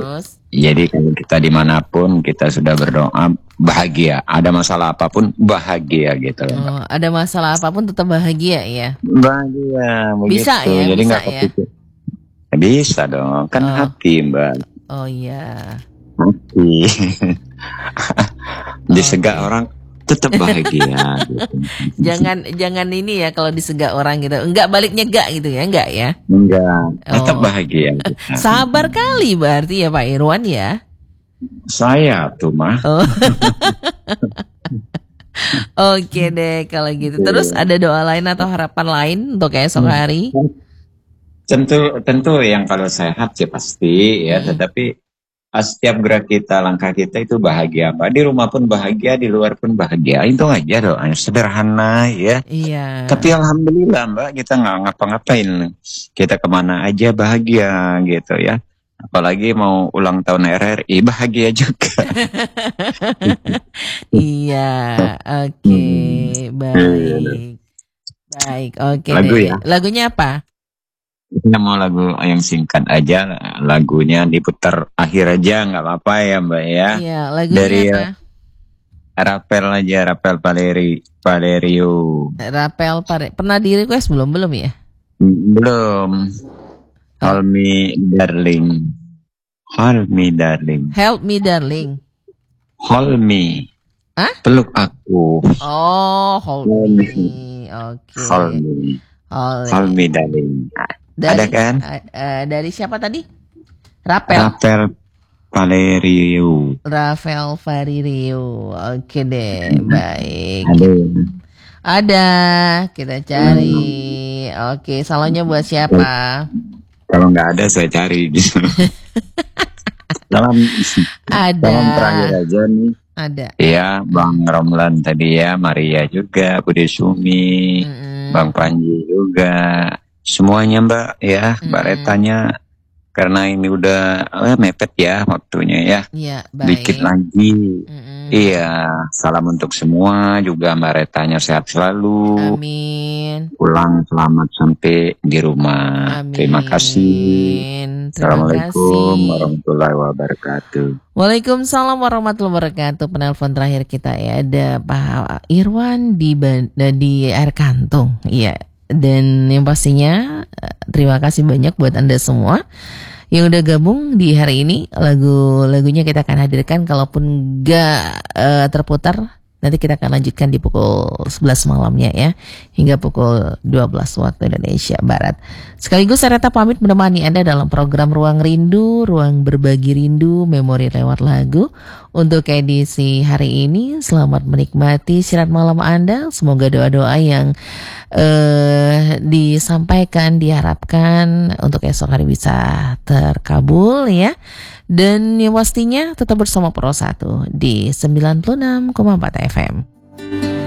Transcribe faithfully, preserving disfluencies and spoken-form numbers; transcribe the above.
Terus? Jadi kalau kita dimanapun kita sudah berdoa bahagia. Ada masalah apapun bahagia gitu. Oh, ada masalah apapun tetap bahagia ya? Bahagia. Bisa begitu. ya? Jadi Bisa nggak ya? kepikir. Bisa dong. Kan Oh. hati Mbak. Oh iya. Hati. Disegak Oke. orang tetap bahagia. gitu. Jangan jangan ini ya kalau disegak orang gitu. Enggak balik nyegak gitu ya, enggak ya? Enggak. Tetap Oh. bahagia. Sabar kali berarti ya Pak Irwan ya. Saya tuh mah. Oh. Oke deh kalau gitu. Terus ada doa lain atau harapan lain untuk esok hari? Tentu tentu yang kalau sehat sih pasti ya, Hmm. tetapi ah, setiap gerak kita, langkah kita itu bahagia, Mbak. Di rumah pun bahagia, di luar pun bahagia. Itu aja doanya, sederhana ya. Iya. Tapi alhamdulillah Mbak, kita nggak ngapa-ngapain. Kita kemana aja bahagia gitu ya. Apalagi mau ulang tahun R R I bahagia juga. Iya, oke, baik. Baik, oke Lagu deh. ya? Lagunya apa? Kita mau lagu yang singkat aja, lagunya diputar akhir aja nggak apa-apa ya Mbak ya. Iya, lagunya Dari apa? Rapel aja, Rapel Valeri, Valerio. Rapel Pare. Pernah di request belum? Belum ya? Belum. Hold me darling. Hold me darling. Help me darling. Hold me. Hah? Peluk aku. Oh, hold Hold me. me. Oke. Hold me. Hold Hold me darling. Dari, Ada kan? eh, eh, dari siapa tadi? Rapel. Rapel Valerio. Rafael Faririo. Oke deh, baik. Ada. Ada, kita cari. Oke, salonnya buat siapa? Kalau nggak ada saya cari. Salam. Ada. Salam terakhir aja nih. Ada. Iya, Bang Romlan tadi ya, Maria juga, Budi Sumi, Mm-mm. Bang Panji juga, semuanya Mbak ya, Mbak Mm-mm. Retanya, karena ini udah eh, mepet ya waktunya ya, Iya, baik. dikit lagi. Mm-mm. Iya, salam untuk semua juga Mbak Retanya sehat selalu, Amin. pulang selamat sampai di rumah. Amin. Terima kasih. Terima Assalamualaikum kasih. warahmatullahi wabarakatuh. Waalaikumsalam warahmatullahi wabarakatuh. Penelpon terakhir kita ya ada Pak Irwan di Ban- di Air Kantong. Iya. Dan yang pastinya eh, terima kasih banyak buat Anda semua yang udah gabung di hari ini. Lagu-lagunya kita akan hadirkan kalaupun gak eh, terputar, nanti kita akan lanjutkan di pukul sebelas malamnya ya, hingga pukul dua belas waktu Indonesia Barat. Sekaligus saya Reta pamit menemani Anda dalam program Ruang Rindu, Ruang Berbagi Rindu, Memori Lewat Lagu. Untuk edisi hari ini, selamat menikmati istirahat malam Anda. Semoga doa-doa yang eh, disampaikan, diharapkan untuk esok hari bisa terkabul ya. Dan yang pastinya tetap bersama Pro satu di sembilan puluh enam koma empat F M.